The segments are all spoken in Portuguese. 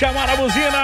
Chamar a buzina.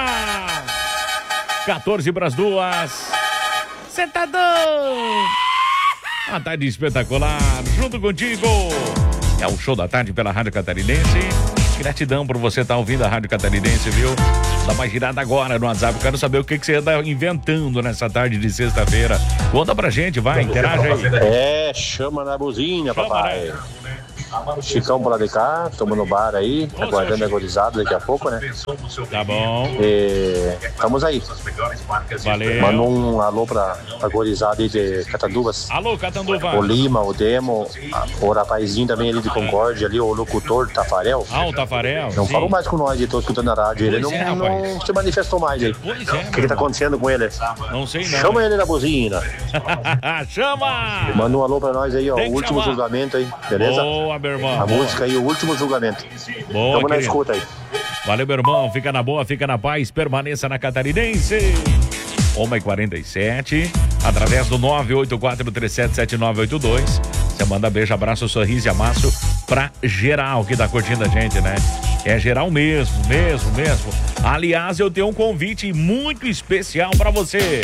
14 para as 2. Cê tá doido? Uma tarde espetacular, junto contigo. É o show da tarde pela Rádio Catarinense. Gratidão por você estar ouvindo a Rádio Catarinense, viu? Dá uma girada agora no WhatsApp. Eu quero saber o que você está inventando nessa tarde de sexta-feira. Conta pra gente, vai, interage aí. Chama na buzina, papai. Chicão por lá de cá, estamos no bar aí, aguardando a gorizada daqui a pouco, né? Tá bom. Estamos aí. Valeu. Manda um alô pra gorizada aí de Catanduvas. Alô, Catanduva. O Lima, o Demo, o rapazinho também ali de Concórdia, ali, o locutor Tafarel. O Tafarel. Não falou mais com nós, estou escutando a rádio. Ele não se manifestou mais aí. Pois é. O que tá acontecendo com ele? Não sei não. Chama ele na buzina. Chama! Manda um alô pra nós aí, ó. Tem O que último chamar. julgamento aí, beleza? Boa, meu irmão. A música aí, o último julgamento. Boa, Tamo na querido. escuta aí. Valeu, meu irmão. Fica na boa, fica na paz. Permaneça na Catarinense. 1h47. Através do 984377982. Você manda beijo, abraço, sorriso e amasso pra geral que tá curtindo a gente, né? É geral mesmo. Aliás, eu tenho um convite muito especial pra você.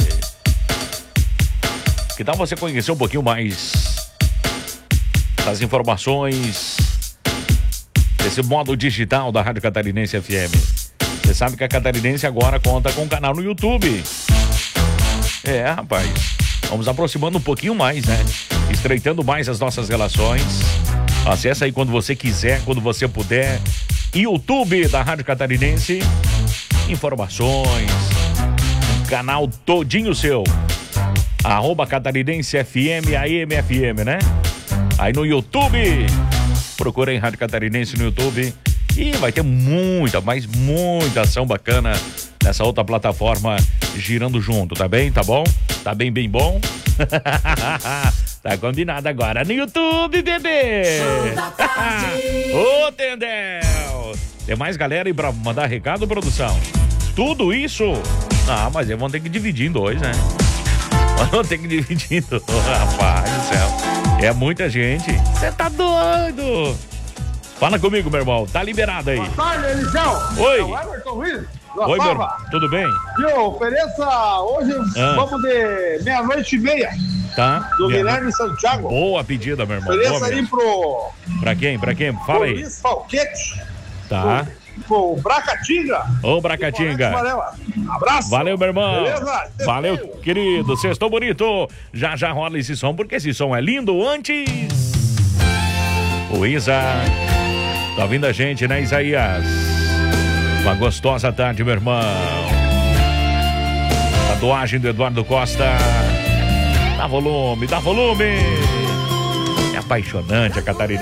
Que tal você conhecer um pouquinho mais das informações desse modo digital da Rádio Catarinense FM? Você sabe que a Catarinense agora conta com um canal no YouTube. Rapaz, vamos aproximando um pouquinho mais, né? Estreitando mais as nossas relações. Acesse aí quando você quiser, quando você puder. YouTube da Rádio Catarinense. Informações. Um canal todinho seu. @Catarinense FM, AM/FM, né? Aí no YouTube, procurem Rádio Catarinense no YouTube e vai ter muita ação bacana nessa outra plataforma girando junto, tá bem? Tá bom? Tá bem bom? Tá combinado agora no YouTube, bebê! Ô, Tendel! Tem mais galera aí pra mandar recado, produção? Tudo isso? Mas eles vão ter que dividir em dois, né? Vão ter que dividir em dois, rapaz do céu. É muita gente. Você tá doido? Fala comigo, meu irmão. Tá liberado aí. Boa tarde, Elisão. Oi. É o Everton Ruiz. Oi, meu irmão. Tudo bem? Viu, ofereça hoje, vamos de 00:30. Tá. Do Guilherme Santiago. Boa pedida, meu irmão. Ofereça aí pro... Pra quem? Fala aí. Luiz Falquete. Tá. Pro Bracatinga. Ô, Bracatinga. Abraço. Valeu, meu irmão. Beleza? Valeu, querido. Sextou bonito. Já rola esse som, porque esse som é lindo. Antes, o Isa. Tá ouvindo a gente, né, Isaías? Uma gostosa tarde, meu irmão. Tatuagem do Eduardo Costa. Dá volume. É apaixonante a Catarinense.